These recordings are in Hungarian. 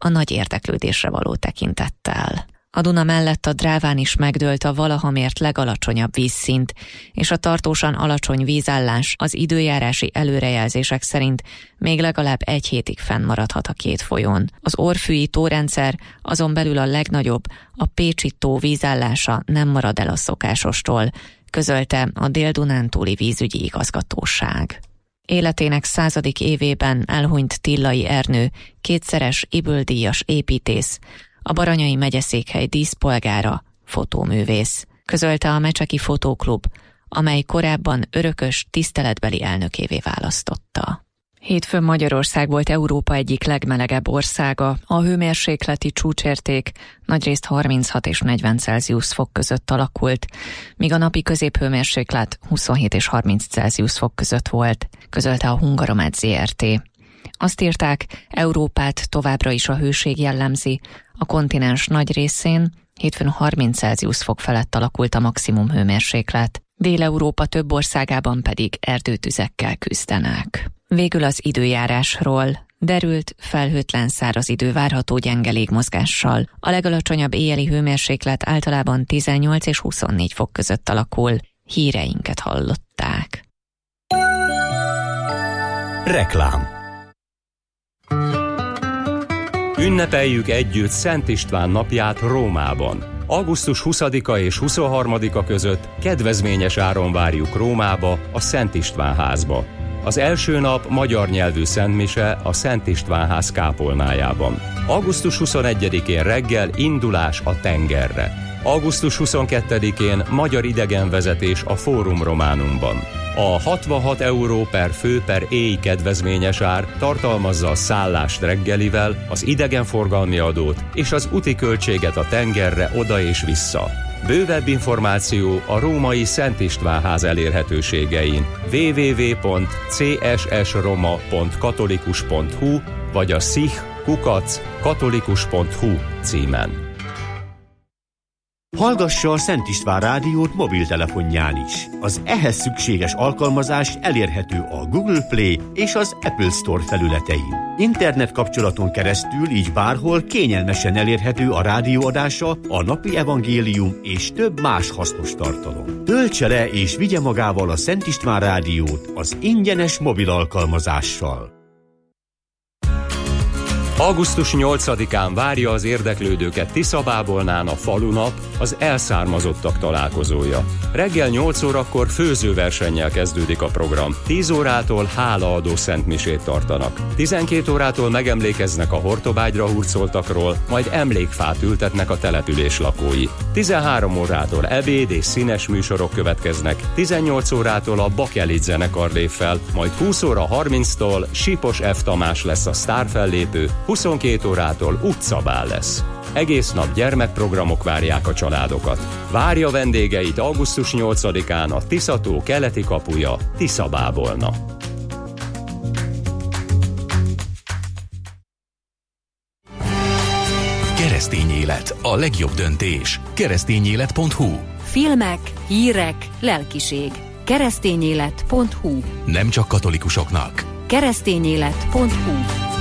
a nagy érdeklődésre való tekintettel. A Duna mellett a Dráván is megdőlt a valaha mért legalacsonyabb vízszint, és a tartósan alacsony vízállás az időjárási előrejelzések szerint még legalább 1 hétig fennmaradhat a 2 folyón. Az Orfűi tórendszer, azon belül a legnagyobb, a Pécsi tó vízállása nem marad el a szokásostól, közölte a Dél-Dunántúli vízügyi igazgatóság. Életének 100. évében elhunyt Tillai Ernő, 2-szeres Ybl-díjas építész, a Baranyai megyeszékhely díszpolgára, fotóművész, közölte a Mecseki Fotóklub, amely korábban örökös tiszteletbeli elnökévé választotta. Hétfőn Magyarország volt Európa egyik legmelegebb országa, a hőmérsékleti csúcsérték nagyrészt 36 és 40 Celsius fok között alakult, míg a napi középhőmérséklet 27 és 30 Celsius fok között volt, közölte a Hungaromet Zrt. Azt írták, Európát továbbra is a hőség jellemzi, a kontinens nagy részén hétfőn 30 Celsius fok felett alakult a maximum hőmérséklet, Dél-Európa több országában pedig erdőtüzekkel küzdenek. Végül az időjárásról. Derült, felhőtlen száraz idő várható gyenge légmozgással. A legalacsonyabb éjjeli hőmérséklet általában 18 és 24 fok között alakul. Híreinket hallották. Reklám. Ünnepeljük együtt Szent István napját Rómában. Augusztus 20-a és 23-a között kedvezményes áron várjuk Rómába, a Szent István házba. Az első nap magyar nyelvű szentmise a Szent István ház kápolnájában. Augusztus 21-én reggel indulás a tengerre. Augusztus 22-én magyar idegenvezetés a Fórum Románumban. A 66 euró per fő per éj kedvezményes ár tartalmazza a szállást reggelivel, az idegenforgalmi adót és az úti költséget a tengerre oda és vissza. Bővebb információ a római Szent István ház elérhetőségein www.cssroma.katolikus.hu vagy a sich@katolikus.hu címen. Hallgassa a Szent István rádiót mobiltelefonján is. Az ehhez szükséges alkalmazás elérhető a Google Play és az Apple Store felületein. Internet kapcsolaton keresztül így bárhol kényelmesen elérhető a rádióadása, a napi evangélium és több más hasznos tartalom. Töltse le és vigye magával a Szent István rádiót az ingyenes mobil alkalmazással. Augusztus 8-án várja az érdeklődőket Tiszabábolnán a falunap, az elszármazottak találkozója. Reggel 8 órakor főzőversennyel kezdődik a program. 10 órától hálaadó szentmisét tartanak. 12 órától megemlékeznek a Hortobágyra hurcoltakról, majd emlékfát ültetnek a település lakói. 13 órától ebéd és színes műsorok következnek. 18 órától a Bakelit zenekar lép fel, majd 20 óra 30-tól Sipos F. Tamás lesz a sztárfellépő, 22 órától utcabál lesz. Egész nap gyermekprogramok várják a családokat. Várja vendégeit augusztus 8-án a Tiszató keleti kapuja, Tiszabábolna. Keresztény élet, a legjobb döntés. Keresztényélet.hu. Filmek, hírek, lelkiség. Keresztényélet.hu. Nem csak katolikusoknak. Keresztényélet.hu.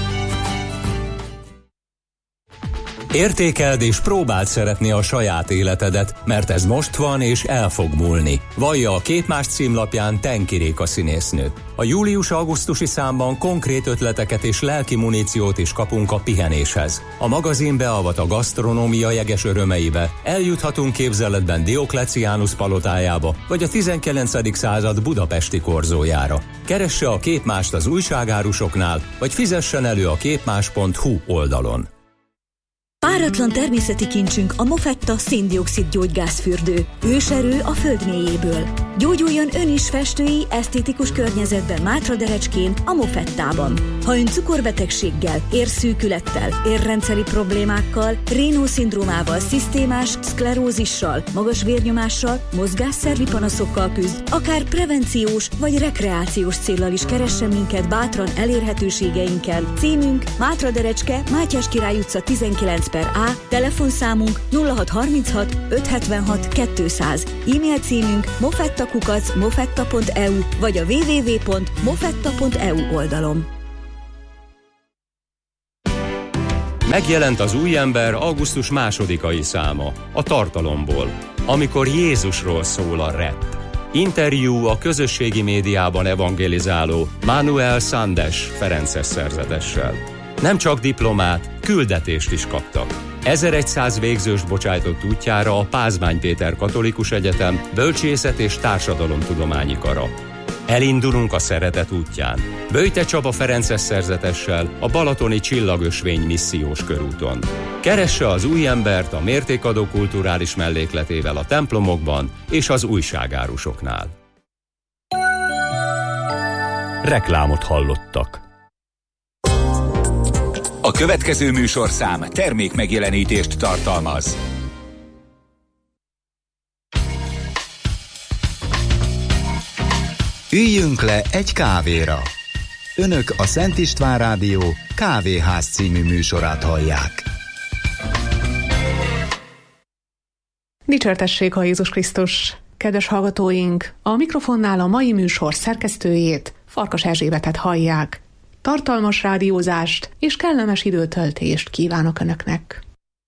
Értékeld és próbáld szeretni a saját életedet, mert ez most van és el fog múlni. Vallja a Képmás címlapján Tenki Réka színésznő. A július-augusztusi számban konkrét ötleteket és lelki muníciót is kapunk a pihenéshez. A magazin beavat a gasztronómia jeges örömeibe. Eljuthatunk képzeletben Diokleciánus palotájába, vagy a 19. század budapesti korzójára. Keresse a Képmást az újságárusoknál, vagy fizessen elő a képmás.hu oldalon. Páratlan természeti kincsünk a Mofetta szén-dioxid gyógygázfürdő. Őserő a föld mélyéből. Gyógyuljon ön is festői, esztétikus környezetben Mátraderecskén, a Mofettában. Ha ön cukorbetegséggel, érszűkülettel, érrendszeri problémákkal, Raynaud-szindrómával, szisztémás szklerózissal, magas vérnyomással, mozgásszervi panaszokkal küzd, akár prevenciós vagy rekreációs céllal is keressen minket bátran elérhetőségeinkkel. Címünk Mátraderecske, Mátyás Király utca 19/A, telefonszámunk 0636 576 200, e-mail címünk mofetta@mofetta.eu vagy a www.mofetta.eu oldalon. Megjelent az új ember augusztus 2-ai száma, a Tartalomból, amikor Jézusról szól a rap. Interjú a közösségi médiában evangelizáló Manuel Sandes ferences szerzetessel. Nem csak diplomát, küldetést is kaptak. 1100 végzőst bocsájtott útjára a Pázmány Péter Katolikus Egyetem Bölcsészet és Társadalomtudományi Kara. Elindulunk a szeretet útján. Böjte Csaba ferences szerzetessel a balatoni Csillagösvény missziós körúton. Keresse az új embert a mértékadó kulturális mellékletével a templomokban és az újságárusoknál. Reklámot hallottak. A következő műsorszám termék megjelenítést tartalmaz. Üljünk le egy kávéra. Önök a Szent István Rádió Kávéház című műsorát hallják. Dicsértessék a Jézus Krisztus! Kedves hallgatóink, a mikrofonnál a mai műsor szerkesztőjét, Farkas Erzsébetet hallják. Tartalmas rádiózást és kellemes időtöltést kívánok Önöknek!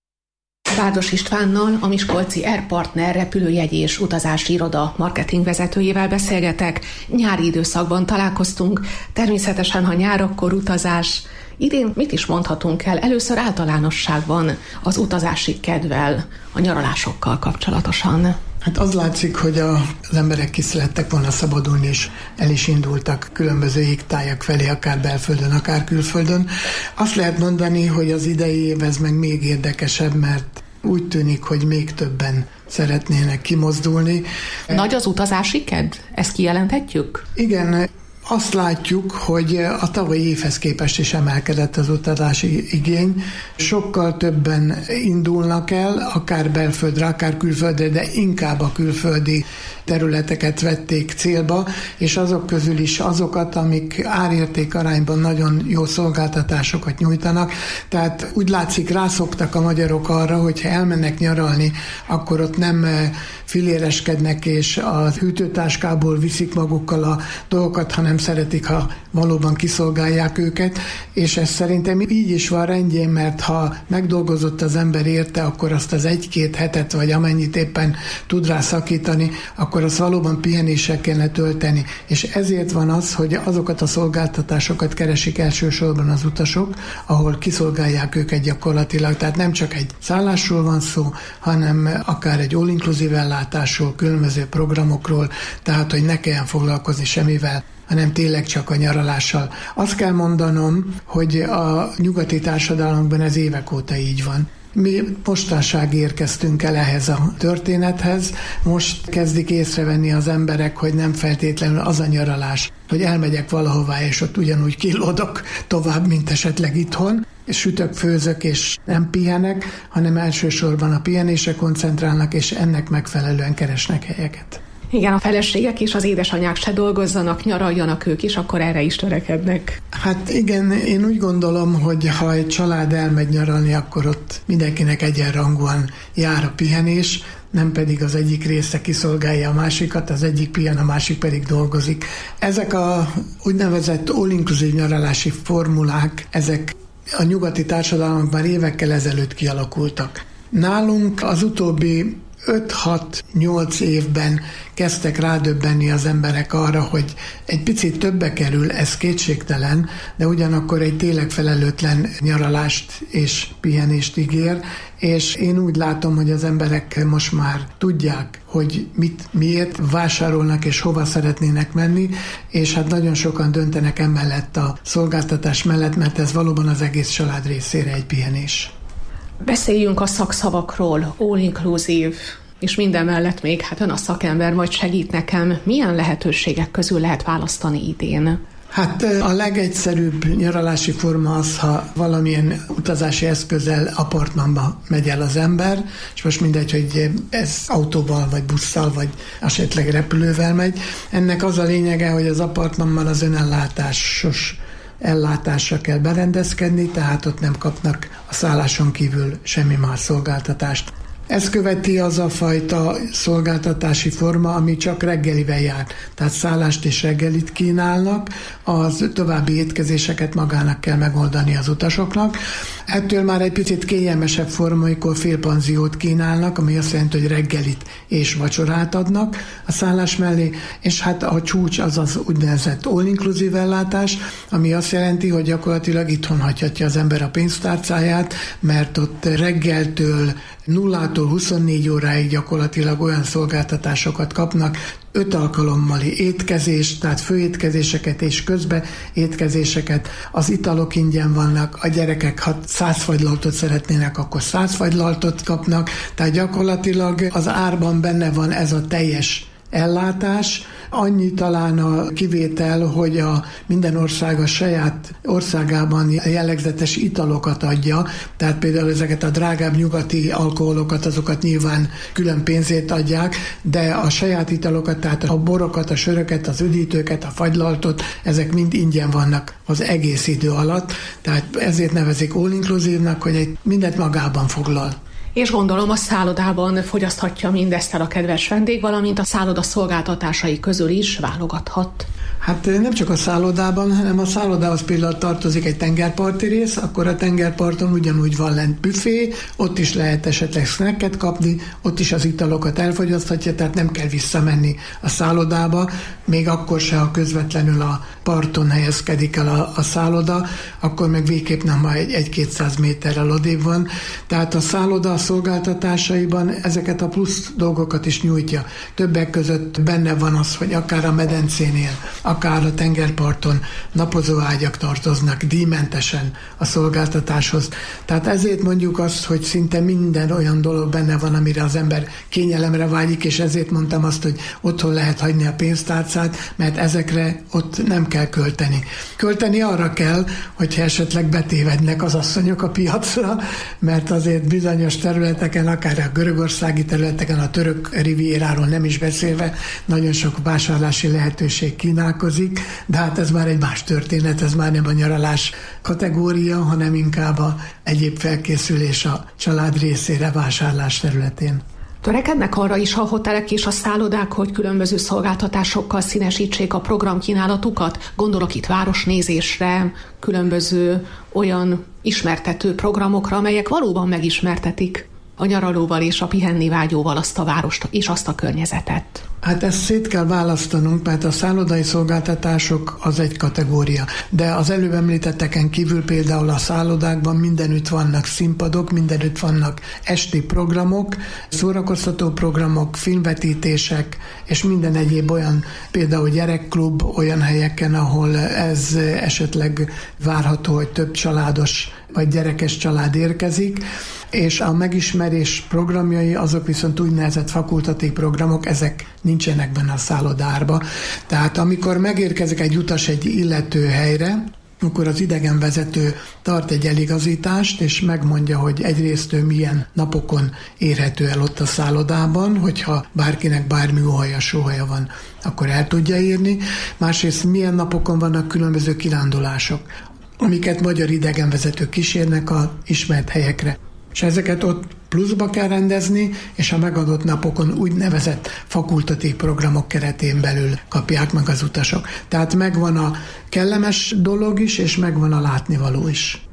Várdos Istvánnal, a miskolci Airpartner repülőjegy és utazási iroda marketingvezetőjével beszélgetek. Nyári időszakban találkoztunk, természetesen ha nyár, akkor utazás. Idén mit is mondhatunk el? Először általánosságban az utazási kedvel, a nyaralásokkal kapcsolatosan. Hát az látszik, hogy az emberek ki szerettek volna szabadulni, és el is indultak különböző égtájak felé, akár belföldön, akár külföldön. Azt lehet mondani, hogy az idei év ez meg még érdekesebb, mert úgy tűnik, hogy még többen szeretnének kimozdulni. Nagy az utazási kedv? Ezt kijelenthetjük? Igen, azt látjuk, hogy a tavalyi évhez képest is emelkedett az utazási igény. Sokkal többen indulnak el, akár belföldre, akár külföldre, de inkább a külföldi területeket vették célba, és azok közül is azokat, amik árérték arányban nagyon jó szolgáltatásokat nyújtanak. Tehát úgy látszik, rászoktak a magyarok arra, hogy ha elmennek nyaralni, akkor ott nem filéreskednek, és a hűtőtáskából viszik magukkal a dolgokat, hanem szeretik, ha valóban kiszolgálják őket, és ez szerintem így is van rendjén, mert ha megdolgozott az ember érte, akkor azt az 1-2 hetet, vagy amennyit éppen tud rá szakítani, akkor azt valóban pihenéssel kellene tölteni. És ezért van az, hogy azokat a szolgáltatásokat keresik elsősorban az utasok, ahol kiszolgálják őket gyakorlatilag. Tehát nem csak egy szállásról van szó, hanem akár egy all-inclusive ellátásról, különböző programokról, tehát hogy ne kelljen foglalkozni semmivel, hanem tényleg csak a nyaralással. Azt kell mondanom, hogy a nyugati társadalomban ez évek óta így van. Mi mostanság érkeztünk el ehhez a történethez, most kezdik észrevenni az emberek, hogy nem feltétlenül az a nyaralás, hogy elmegyek valahová, és ott ugyanúgy kilódok tovább, mint esetleg itthon, és sütök, főzök, és nem pihenek, hanem elsősorban a pihenésre koncentrálnak, és ennek megfelelően keresnek helyeket. Igen, a feleségek és az édesanyák se dolgozzanak, nyaraljanak ők is, akkor erre is törekednek. Hát igen, én úgy gondolom, hogy ha egy család elmegy nyaralni, akkor ott mindenkinek egyenrangúan jár a pihenés, nem pedig az egyik része kiszolgálja a másikat, az egyik pihen, a másik pedig dolgozik. Ezek a úgynevezett all-inclusive nyaralási formulák, ezek a nyugati társadalmak már évekkel ezelőtt kialakultak. Nálunk az utóbbi 5-6-8 évben kezdtek rádöbbenni az emberek arra, hogy egy picit többe kerül, ez kétségtelen, de ugyanakkor egy tényleg felelőtlen nyaralást és pihenést ígér, és én úgy látom, hogy az emberek most már tudják, hogy miért vásárolnak és hova szeretnének menni, és hát nagyon sokan döntenek emellett a szolgáltatás mellett, mert ez valóban az egész család részére egy pihenés. Beszéljünk a szakszavakról, all-inclusive, és minden mellett még, hát ön a szakember, majd segít nekem, milyen lehetőségek közül lehet választani idén? Hát a legegyszerűbb nyaralási forma az, ha valamilyen utazási eszközzel apartmanba megy el az ember, és most mindegy, hogy ez autóval, vagy busszal, vagy esetleg repülővel megy. Ennek az a lényege, hogy az apartmanban az önellátásos ellátásra kell berendezkedni, tehát ott nem kapnak a szálláson kívül semmi más szolgáltatást. Ez követi az a fajta szolgáltatási forma, ami csak reggelivel jár. Tehát szállást és reggelit kínálnak, az további étkezéseket magának kell megoldani az utasoknak. Ettől már egy picit kényelmesebb forma, amikor félpanziót kínálnak, ami azt jelenti, hogy reggelit és vacsorát adnak a szállás mellé, és hát a csúcs az az úgynevezett all-inclusive ellátás, ami azt jelenti, hogy gyakorlatilag itthon hagyhatja az ember a pénztárcáját, mert ott reggeltől 0-tól 24 óráig gyakorlatilag olyan szolgáltatásokat kapnak, 5 alkalommali étkezést, tehát főétkezéseket és közbeétkezéseket, az italok ingyen vannak, a gyerekek, ha 100 fagylaltot szeretnének, akkor 100 fagylaltot kapnak, tehát gyakorlatilag az árban benne van ez a teljes ellátás. Annyi talán a kivétel, hogy minden ország a saját országában jellegzetes italokat adja, tehát például ezeket a drágább nyugati alkoholokat, azokat nyilván külön pénzért adják, de a saját italokat, tehát a borokat, a söröket, az üdítőket, a fagylaltot, ezek mind ingyen vannak az egész idő alatt, tehát ezért nevezik all-inclusive-nak, hogy mindent magában foglal. És gondolom a szállodában fogyaszthatja mindezt el a kedves vendég, valamint a szálloda szolgáltatásai közül is válogathat. Hát nem csak a szállodában, hanem a szállodához például tartozik egy tengerparti rész, akkor a tengerparton ugyanúgy van lent büfé, ott is lehet esetleg snacket kapni, ott is az italokat elfogyaszthatja, tehát nem kell visszamenni a szállodába, még akkor se, ha közvetlenül a parton helyezkedik el a szálloda, akkor meg végképp nem, ha 1-200 méterrel odébb van. Tehát a szálloda a szolgáltatásaiban ezeket a plusz dolgokat is nyújtja. Többek között benne van az, hogy akár a medencénél, akár a tengerparton napozóágyak tartoznak díjmentesen a szolgáltatáshoz. Tehát ezért mondjuk azt, hogy szinte minden olyan dolog benne van, amire az ember kényelemre vágyik, és ezért mondtam azt, hogy otthon lehet hagyni a pénztárcát, mert ezekre ott nem kell költeni. Költeni arra kell, hogyha esetleg betévednek az asszonyok a piacra, mert azért bizonyos területeken, akár a görögországi területeken, a török rivieráról nem is beszélve, nagyon sok vásárlási lehetőség kínálkozik, de hát ez már egy más történet, ez már nem a nyaralás kategória, hanem inkább a egyéb felkészülés a család részére vásárlás területén. Törekednek arra is a hotelek és a szállodák, hogy különböző szolgáltatásokkal színesítsék a programkínálatukat? Gondolok itt városnézésre, különböző olyan ismertető programokra, amelyek valóban megismertetik a nyaralóval és a pihenni vágyóval azt a várost és azt a környezetet. Hát ezt szét kell választanunk, mert a szállodai szolgáltatások az egy kategória. De az előbb említetteken kívül például a szállodákban mindenütt vannak színpadok, mindenütt vannak esti programok, szórakoztató programok, filmvetítések, és minden egyéb olyan, például gyerekklub, olyan helyeken, ahol ez esetleg várható, hogy több családos vagy gyerekes család érkezik, és a megismerés programjai azok viszont úgynevezett fakultatív programok, ezek nincsenek benne a szállodárba. Tehát amikor megérkezik egy utas egy illető helyre, akkor az idegenvezető tart egy eligazítást, és megmondja, hogy egyrészt ő milyen napokon érhető el ott a szállodában, hogyha bárkinek bármi óhaja, sóhaja van, akkor el tudja írni. Másrészt milyen napokon vannak különböző kirándulások, amiket magyar idegenvezetők kísérnek a ismert helyekre. És ezeket ott pluszba kell rendezni, és a megadott napokon úgynevezett fakultatív programok keretén belül kapják meg az utasok. Tehát megvan a kellemes dolog is, és megvan a látnivaló is.